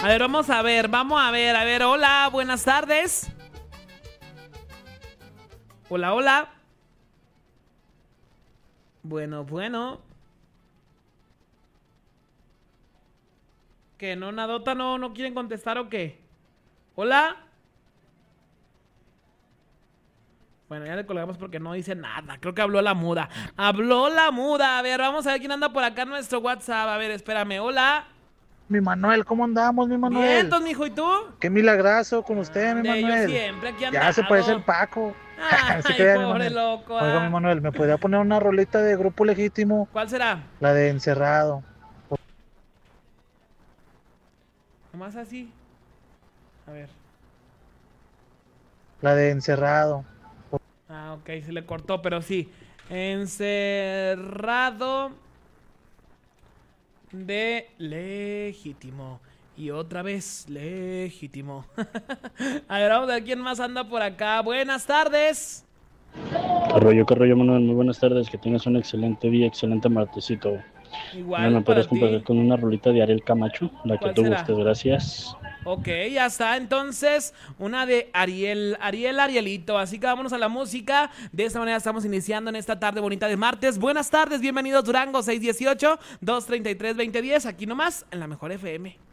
ver, vamos a ver. Hola, buenas tardes. Hola. Bueno. ¿Qué? ¿No, Nadota, no quieren contestar o qué? ¿Hola? Bueno, ya le colgamos porque no dice nada. Creo que habló la muda. A ver, vamos a ver quién anda por acá en nuestro WhatsApp. A ver, espérame. Hola. Mi Manuel, ¿cómo andamos, mi Bien, Manuel? entonces, mijo, ¿y tú? Qué milagrazo con usted, mi Yo Manuel. siempre aquí he Ya se parece el andado. Paco. No se Ay, crea, mi pobre Manuel. loco. Oiga, mi Manuel, ¿me podría poner una rolita de Grupo Legítimo? ¿Cuál será? La de Encerrado. Nomás así. A ver. La de Encerrado. Ok, se le cortó, pero sí. Encerrado de legítimo. Y otra vez, legítimo. A ver, vamos a ver quién más anda por acá. Buenas tardes. Qué rollo, Manuel. Muy buenas tardes. Que tengas un excelente día, excelente martesito. Mira, Igual ¿me podrías para complacer ti. con una rolita de Ariel Camacho? La que ¿Cuál tú será? gustes, gracias. Ok, ya está. Entonces, una de Arielito. Así que vámonos a la música. De esta manera estamos iniciando en esta tarde bonita de martes. Buenas tardes, bienvenidos Durango 618-233-2010. Aquí nomás, en la Mejor FM.